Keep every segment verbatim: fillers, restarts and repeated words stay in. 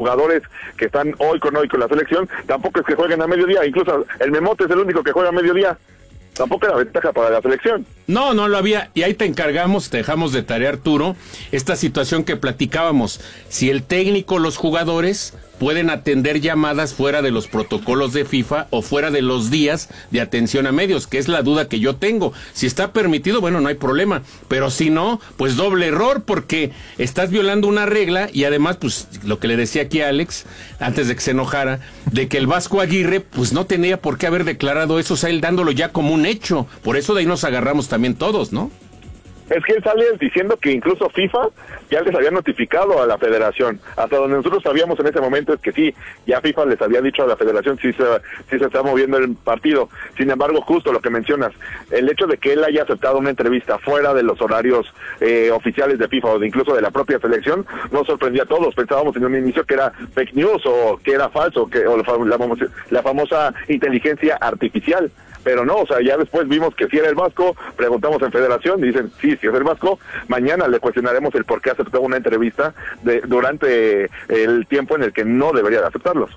jugadores que están hoy con hoy con la selección, tampoco es que jueguen a mediodía, incluso el Memote es el único que juega a mediodía. Tampoco era ventaja para la selección. No, no lo había. Y ahí te encargamos, te dejamos de tarea, Arturo, esta situación que platicábamos. Si el técnico, los jugadores pueden atender llamadas fuera de los protocolos de FIFA o fuera de los días de atención a medios, que es la duda que yo tengo. Si está permitido, bueno, no hay problema. Pero si no, pues doble error, porque estás violando una regla y además, pues, lo que le decía aquí a Alex, antes de que se enojara, de que el Vasco Aguirre, pues no tenía por qué haber declarado eso, o sea, él dándolo ya como un hecho. Por eso de ahí nos agarramos también todos, ¿no? Es que él sale diciendo que incluso FIFA ya les había notificado a la federación. Hasta donde nosotros sabíamos en ese momento es que sí, ya FIFA les había dicho a la federación si se, si se está moviendo el partido. Sin embargo, justo lo que mencionas, el hecho de que él haya aceptado una entrevista fuera de los horarios eh, oficiales de FIFA o de incluso de la propia selección, nos sorprendió a todos. Pensábamos en un inicio que era fake news o que era falso, que o la, famosa, la famosa inteligencia artificial. Pero no, o sea, ya después vimos que sí era el Vasco, preguntamos en federación, y dicen, sí, sí es el Vasco, mañana le cuestionaremos el por qué aceptó una entrevista de, durante el tiempo en el que no debería de aceptarlos.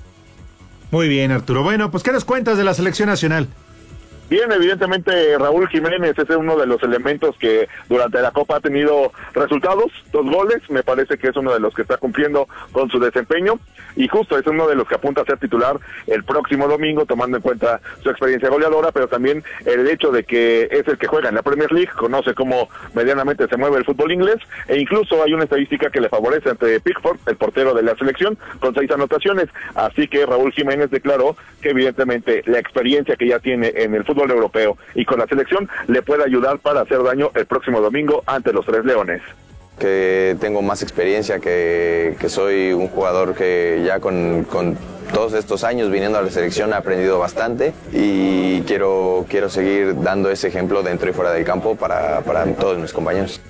Muy bien, Arturo. Bueno, pues, ¿qué nos cuentas de la selección nacional? Bien, evidentemente Raúl Jiménez es uno de los elementos que durante la Copa ha tenido resultados, dos goles, me parece que es uno de los que está cumpliendo con su desempeño y justo es uno de los que apunta a ser titular el próximo domingo, tomando en cuenta su experiencia goleadora, pero también el hecho de que es el que juega en la Premier League, conoce cómo medianamente se mueve el fútbol inglés e incluso hay una estadística que le favorece ante Pickford, el portero de la selección, con seis anotaciones, así que Raúl Jiménez declaró que evidentemente la experiencia que ya tiene en el fútbol europeo y con la selección le puede ayudar para hacer daño el próximo domingo ante los Tres Leones. Que tengo más experiencia, que, que soy un jugador que ya con, con todos estos años viniendo a la selección he aprendido bastante y quiero, quiero seguir dando ese ejemplo dentro y fuera del campo para, para todos mis compañeros.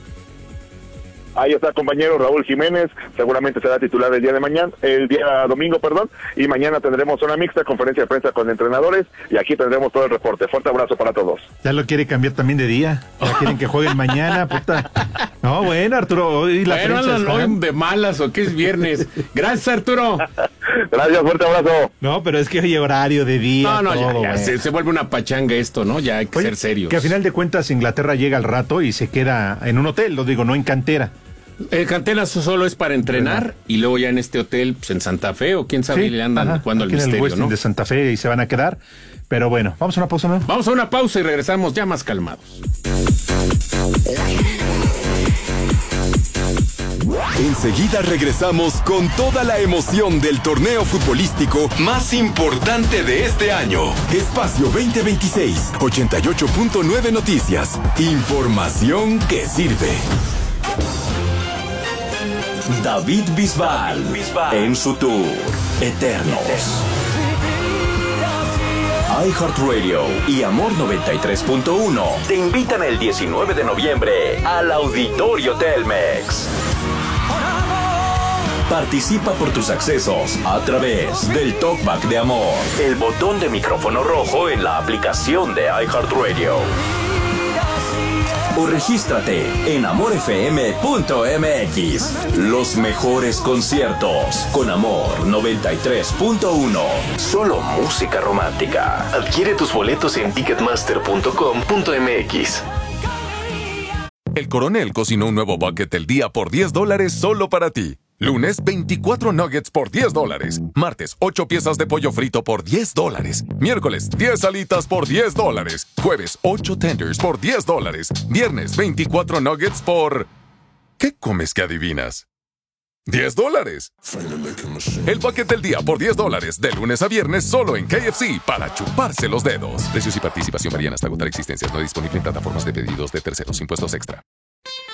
Ahí está el compañero Raúl Jiménez, seguramente será titular el día de mañana, el día domingo, perdón, y mañana tendremos una mixta, conferencia de prensa con entrenadores, y aquí tendremos todo el reporte. Fuerte abrazo para todos. Ya lo quiere cambiar también de día, ya quieren que jueguen mañana, puta. No, bueno, Arturo, hoy la bueno, prensa no, está... no, de malas, o que es viernes. Gracias, Arturo. Gracias, fuerte abrazo. No, pero es que hoy horario de día. No, no, todo, ya, ya se, se vuelve una pachanga esto, ¿no? Ya hay que Oye, ser serios. Que a final de cuentas Inglaterra llega al rato y se queda en un hotel, lo digo, no en cantera. El cantera solo es para entrenar y luego ya en este hotel, pues en Santa Fe o quién sabe, Sí, le andan ajá, jugando al aquí en el misterio, Westin ¿no? de Santa Fe y se van a quedar. Pero bueno, vamos a una pausa, ¿no? Vamos a una pausa y regresamos ya más calmados. Enseguida regresamos con toda la emoción del torneo futbolístico más importante de este año. Espacio veinte veintiséis, ochenta y ocho punto nueve Noticias. Información que sirve. David Bisbal, en su tour Eternos. iHeartRadio y Amor noventa y tres punto uno te invitan el diecinueve de noviembre al Auditorio Telmex. Participa por tus accesos a través del Talkback de Amor, el botón de micrófono rojo en la aplicación de iHeartRadio. O regístrate en amor f m punto m x. Los mejores conciertos con Amor noventa y tres punto uno. Solo música romántica. Adquiere tus boletos en ticketmaster punto com punto m x. El Coronel cocinó un nuevo bucket del día por diez dólares solo para ti. Lunes, veinticuatro nuggets por diez dólares. Martes, ocho piezas de pollo frito por diez dólares. Miércoles, diez alitas por diez dólares. Jueves, ocho tenders por diez dólares. Viernes, veinticuatro nuggets por... ¿Qué comes que adivinas? ¡diez dólares! El bucket del día por diez dólares. De lunes a viernes solo en K F C para chuparse los dedos. Precios y participación varían hasta agotar existencias. No disponible en plataformas de pedidos de terceros. Impuestos extra.